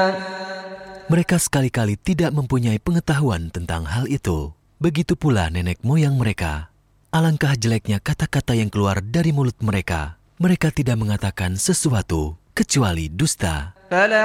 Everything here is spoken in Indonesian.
Mereka sekali-kali tidak mempunyai pengetahuan tentang hal itu. Begitu pula nenek moyang mereka. Alangkah jeleknya kata-kata yang keluar dari mulut mereka. Mereka tidak mengatakan sesuatu kecuali dusta.